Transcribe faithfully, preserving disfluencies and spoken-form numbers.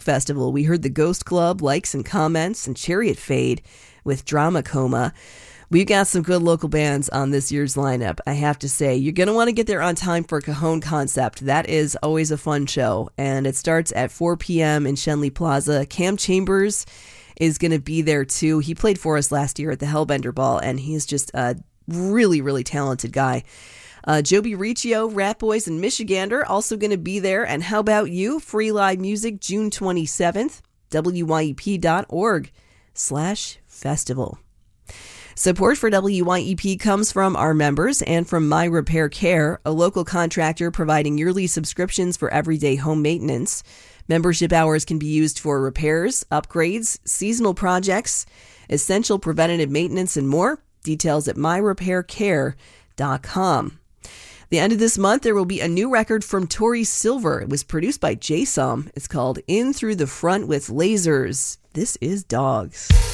Festival, we heard the Ghost Club, Likes and Comments, and Chariot Fade with Drama Coma. We've got some good local bands on this year's lineup, I have to say. You're going to want to get there on time for Cajon Concept. That is always a fun show, and it starts at four p.m. in Shenley Plaza. Cam Chambers is going to be there, too. He played for us last year at the Hellbender Ball, and he's just a really, really talented guy. Uh, Joby Riccio, Rat Boys, and Michigander also going to be there. And how about you? Free live music June twenty-seventh, W Y E P dot org slash festival. Support for W Y E P comes from our members and from My Repair Care, a local contractor providing yearly subscriptions for everyday home maintenance. Membership hours can be used for repairs, upgrades, seasonal projects, essential preventative maintenance, and more. Details at my repair care dot com. The end of this month, there will be a new record from Tori Silver. It was produced by J-Sum. It's called In Through the Front with Lasers. This is Dogs.